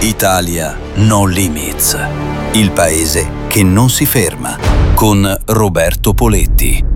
Italia No Limits, il paese che non si ferma, con Roberto Poletti.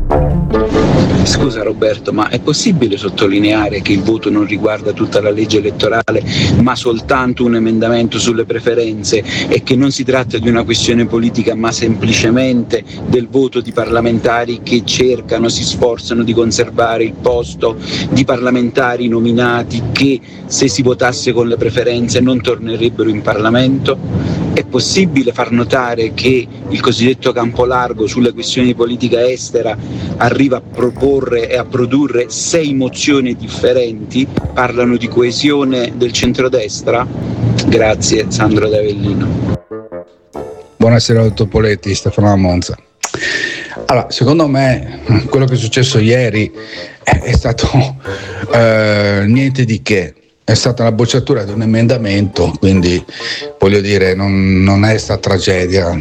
Scusa Roberto, ma è possibile sottolineare che il voto non riguarda tutta la legge elettorale, ma soltanto un emendamento sulle preferenze, e che non si tratta di una questione politica, ma semplicemente del voto di parlamentari che cercano, si sforzano di conservare il posto di parlamentari nominati che, se si votasse con le preferenze, non tornerebbero in Parlamento? È possibile far notare che il cosiddetto campo largo sulle questioni di politica estera arriva a proporre e a produrre 6 mozioni differenti? Parlano di coesione del centrodestra? Grazie, Sandro D'Avellino. Buonasera dottor Poletti, Stefano da Monza. Allora, secondo me quello che è successo ieri è stato niente di che. È stata la bocciatura di un emendamento, quindi voglio dire non è stata tragedia.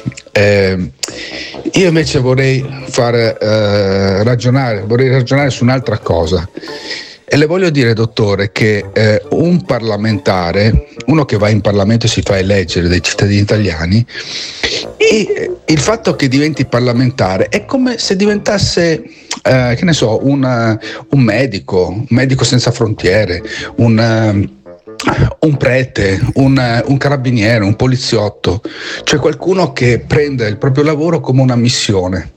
Io invece vorrei ragionare su un'altra cosa, e le voglio dire, dottore, che un parlamentare, uno che va in Parlamento e si fa eleggere dai cittadini italiani, e il fatto che diventi parlamentare è come se diventasse un medico senza frontiere, un prete, un carabiniere, un poliziotto, cioè qualcuno che prende il proprio lavoro come una missione,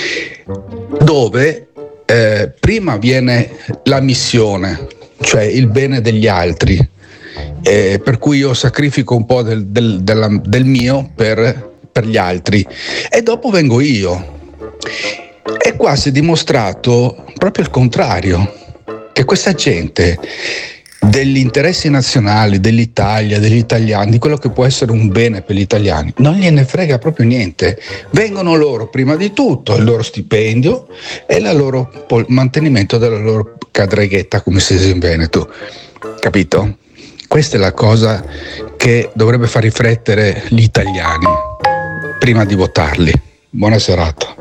dove prima viene la missione, cioè il bene degli altri, per cui io sacrifico un po' del mio per gli altri, e dopo vengo io. E qua si è dimostrato proprio il contrario, che questa gente degli interessi nazionali, dell'Italia, degli italiani, di quello che può essere un bene per gli italiani, non gliene frega proprio niente. Vengono loro prima di tutto il loro stipendio e il mantenimento della loro cadreghetta, come si dice in Veneto, capito? Questa è la cosa che dovrebbe far riflettere gli italiani prima di votarli. Buona serata.